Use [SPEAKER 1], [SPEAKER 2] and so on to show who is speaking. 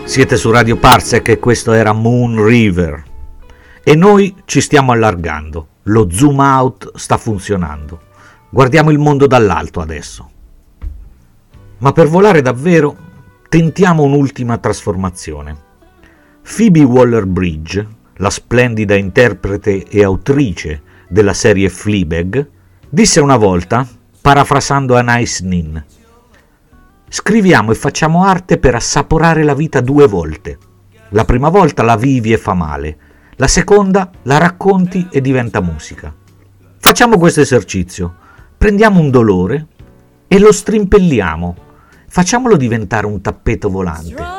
[SPEAKER 1] Siete su Radio Parsec e questo era Moon River. E noi ci stiamo allargando. Lo zoom out sta funzionando. Guardiamo il mondo dall'alto adesso. Ma per volare davvero, tentiamo un'ultima trasformazione. Phoebe Waller-Bridge, la splendida interprete e autrice della serie Fleabag, disse una volta, parafrasando Anais Nin: scriviamo e facciamo arte per assaporare la vita 2 volte. La prima volta la vivi e fa male, la seconda la racconti e diventa musica. Facciamo questo esercizio, prendiamo un dolore e lo strimpelliamo, facciamolo diventare un tappeto volante.